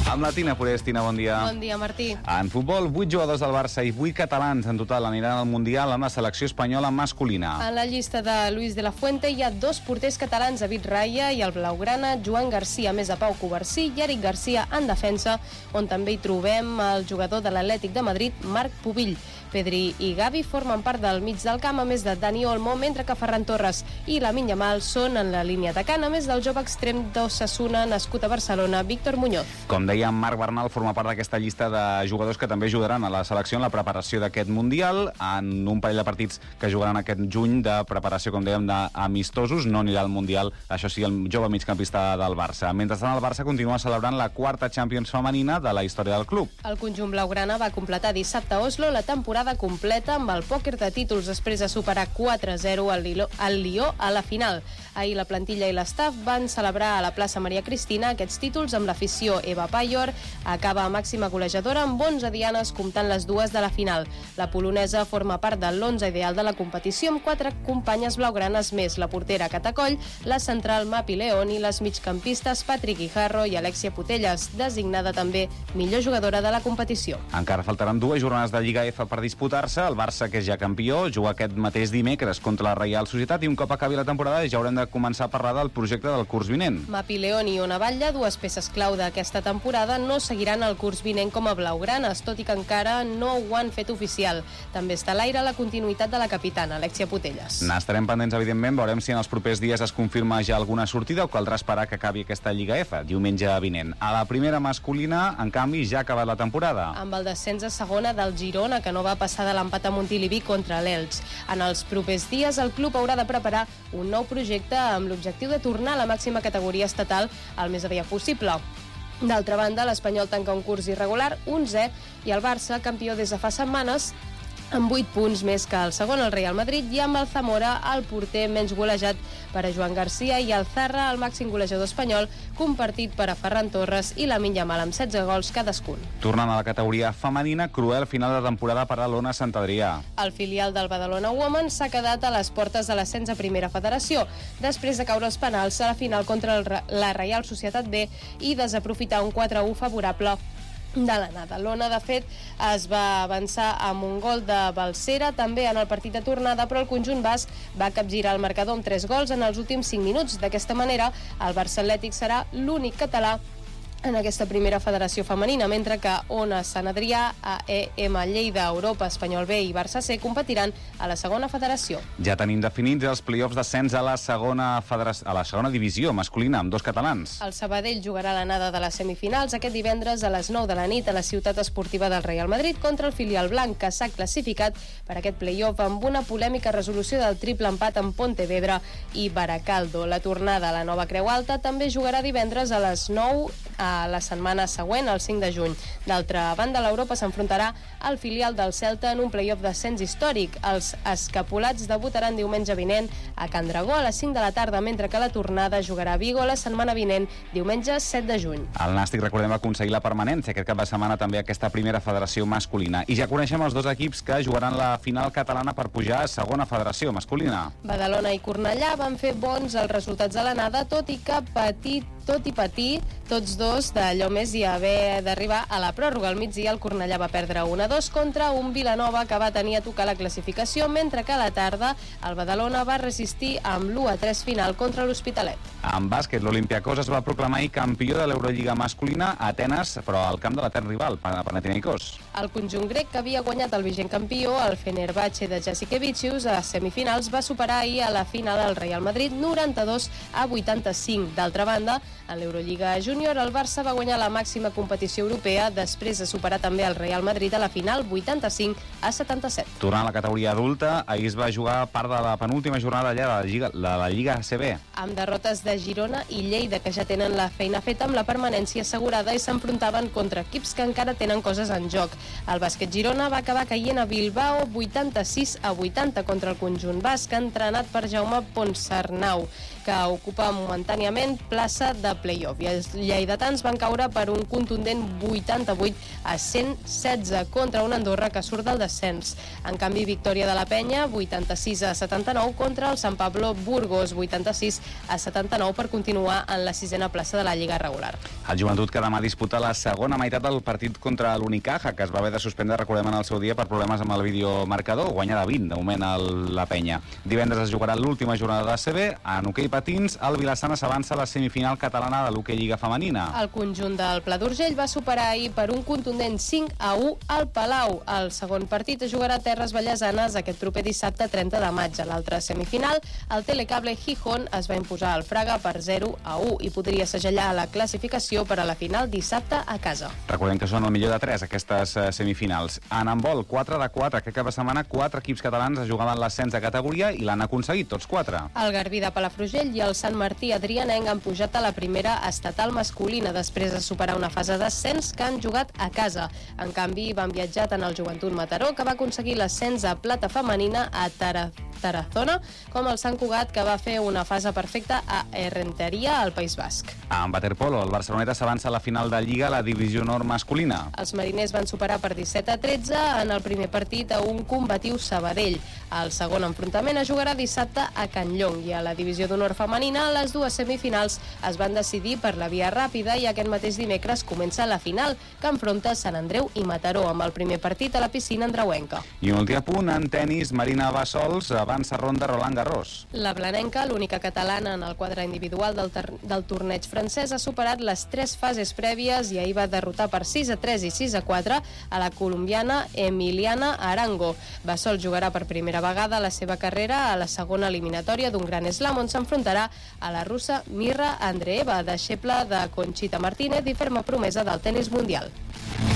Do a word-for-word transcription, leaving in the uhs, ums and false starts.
Amb la Tina Purés. Tina, bon dia. Bon dia, Martí. En futbol, vuit jugadors del Barça i vuit catalans en total aniran al Mundial amb la selecció espanyola masculina. En la llista de Luis de la Fuente hi ha dos porters catalans, David Raya i el blaugrana Joan Garcia, més a Pau Covarsí i Eric Garcia en defensa, on també hi trobem el jugador de l'Atlètic de Madrid, Marc Pubill. Pedri i Gavi formen part del mig del camp, a més de Dani Olmo, mentre que Ferran Torres i Lamine Yamal són en la línia atacant, a més del jove extrem d'Osasuna, nascut a Barcelona, Víctor Muñoz. Com dèiem, Marc Bernal forma part d'aquesta llista de jugadors que també ajudaran a la selecció en la preparació d'aquest Mundial, en un parell de partits que jugaran aquest juny de preparació, com dèiem, d'amistosos. No anirà al Mundial, això sí, el jove migcampista del Barça. Mentrestant, el Barça continua celebrant la quarta Champions femenina de la història del club. El conjunt blaugrana va completar dissabte a Oslo la temporada completa amb el pòquer de títols després de superar quatre a zero al Lió a la final. Ahir la plantilla i l'estaf van celebrar a la plaça Maria Cristina aquests títols amb l'afició. Eva Payor acaba màxima golejadora amb onze dianes, comptant les dues de la final. La polonesa forma part de l'onze ideal de la competició amb quatre companyes blaugranes més, la portera Catacoll, la central Mapi León i les migcampistes Patrick Guijarro i Alexia Putellas, designada també millor jugadora de la competició. Encara faltaran dues jornades de Lliga F per disputar-se. El Barça, que és ja campió, juga aquest mateix dimecres contra la Reial Societat i un cop acabi la temporada ja haurem de començar a parlar del projecte del curs vinent. Mapi León i Ona Batlle, dues peces clau d'aquesta temporada, no seguiran el curs vinent com a blaugranes, tot i que encara no ho han fet oficial. També està a l'aire la continuïtat de la capitana, Alexia Putellas. N'estarem pendents, evidentment. Veurem si en els propers dies es confirma ja alguna sortida o caldrà esperar que acabi aquesta Lliga F, diumenge vinent. A la primera masculina, en canvi, ja ha acabat la temporada. Amb el descens a segona del Girona, que no va passar de l'empat a Montilivi contra l'Elx. En els propers dies, el club haurà de preparar un nou projecte amb l'objectiu de tornar a la màxima categoria estatal el més aviat possible. D'altra banda, l'Espanyol tanca un curs irregular, onzè, i el Barça, campió des de fa setmanes, amb vuit punts més que el segon, el Real Madrid, i amb el Zamora, el porter menys golejat per a Joan Garcia, i el Zarra, el màxim golejador espanyol, compartit per a Ferran Torres i Lamine Yamal amb setze gols cadascun. Tornant a la categoria femenina, cruel final de temporada per a l'Ona Sant Adrià. El filial del Badalona Women s'ha quedat a les portes de l'ascens a Primera Federació, després de caure els penals a la final contra el, la Reial Societat B i desaprofitar un quatre a u favorable de l'anada. L'Ona, de fet, es va avançar amb un gol de Balsera, també en el partit de tornada, però el conjunt basc va capgirar el marcador amb tres gols en els últims cinc minuts. D'aquesta manera, el Barça Atlètic serà l'únic català en aquesta primera federació femenina, mentre que Ona Sant Adrià, A E M Lleida, Europa, Espanyol B i Barça C competiran a la segona federació. Ja tenim definits els play-offs d'ascens a la segona federació, a la segona divisió masculina, amb dos catalans. El Sabadell jugarà l'anada de les semifinals aquest divendres a les nou de la nit a la ciutat esportiva del Real Madrid contra el filial blanc, que s'ha classificat per aquest play-off amb una polèmica resolució del triple empat amb Pontevedra i Baracaldo. La tornada a la nova Creu Alta també jugarà divendres a les nou a la setmana següent, el cinc de juny. D'altra banda, l'Europa s'enfrontarà al filial del Celta en un play-off d'ascens històric. Els escapulats debutaran diumenge vinent a Can Dragó a les cinc de la tarda, mentre que la tornada jugarà a Vigo la setmana vinent, diumenge set de juny. El Nàstic, recordem, va aconseguir la permanència aquest cap de setmana també aquesta primera federació masculina. I ja coneixem els dos equips que jugaran la final catalana per pujar a segona federació masculina. Badalona i Cornellà van fer bons els resultats de l'anada, tot i que petit tot i patir, tots dos d'allò més i haver d'arribar a la pròrroga. Al migdia el Cornellà va perdre un a dos contra un Vilanova que va tenir a tocar la classificació, mentre que a la tarda el Badalona va resistir amb l'u a tres final contra l'Hospitalet. En bàsquet, l'Olympiacos es va proclamar ahir campió de l'Eurolliga masculina a Atenes, però al camp de l'etern rival, Panathinaikos. El conjunt grec, que havia guanyat el vigent campió, el Fenerbahce de Jasikevičius, a semifinals, va superar ahir a la final el Real Madrid noranta-dos a vuitanta-cinc. D'altra banda, en l'Eurolliga Júnior, el Barça va guanyar la màxima competició europea després de superar també el Real Madrid a la final vuitanta-cinc a setanta-set. Tornant a la categoria adulta, ahir es va jugar part de la penúltima jornada allà de la Lliga, de la Lliga A C B. Amb derrotes de Girona i Lleida, que ja tenen la feina feta amb la permanència assegurada i s'enfrontaven contra equips que encara tenen coses en joc. El bàsquet Girona va acabar caient a Bilbao vuitanta-sis a vuitanta contra el conjunt basc, entrenat per Jaume Ponsarnau. que ocupa momentàniament plaça de play-off. I els lleidatans van caure per un contundent vuitanta-vuit a cent setze contra un Andorra que surt del descens. En canvi, victòria de la Penya, vuitanta-sis a setanta-nou contra el San Pablo Burgos, vuitanta-sis a setanta-nou per continuar en la sisena plaça de la Lliga regular. El Joventut que demà disputa la segona meitat del partit contra l'Unicaja, que es va haver de suspendre, recordem, en el seu dia per problemes amb el videomarcador. Guanya de vint, de moment, el, la Penya. Divendres es jugarà l'última jornada de A C B. En hoquei patins, el Vilassana s'avança a la semifinal catalana de l'hoquei Lliga Femenina. El conjunt del Pla d'Urgell va superar ahir per un contundent cinc a u al Palau. El segon partit es jugarà a Terres Vallesanes aquest proper dissabte trenta de maig. A l'altra semifinal, el Telecable Gijón es va imposar al Fraga per zero a u i podria segellar la classificació per a la final dissabte a casa. Recordem que són el millor de tres, aquestes semifinals. En handbol, quatre de quatre. Aquest cap de setmana, quatre equips catalans es jugaven l'ascens de categoria i l'han aconseguit, tots quatre. El Garbí de Palafrugell i el Sant Martí Adrianenc han pujat a la primera estatal masculina després de superar una fase d'ascens que han jugat a casa. En canvi, van viatjar tant el Joventut Mataró, que va aconseguir l'ascens a plata femenina a Tara Tarazona, com el Sant Cugat, que va fer una fase perfecta a Errenteria, al País Basc. En waterpolo, el Barceloneta s'avança a la final de Lliga a la divisió nord masculina. Els mariners van superar per disset a tretze en el primer partit a un combatiu Sabadell. El segon enfrontament es jugarà dissabte a Can Llong i a la divisió d'honor femenina les dues semifinals es van decidir per la via ràpida i aquest mateix dimecres comença la final, que enfronta Sant Andreu i Mataró, amb el primer partit a la piscina andreuenca. I un últim punt, en tenis, Marina Bassols avança ronda Roland Garros. La blanenca, l'única catalana en el quadre individual del, del torneig francès, ha superat les tres fases prèvies i ahir va derrotar per sis a tres i sis a quatre a la colombiana Emiliana Arango. Bassols jugarà per primera vegada a la seva carrera a la segona eliminatòria d'un gran slam on s'enfrontarà a la russa Mirra Andreeva, deixeble de Conchita Martínez i ferma promesa del tenis mundial.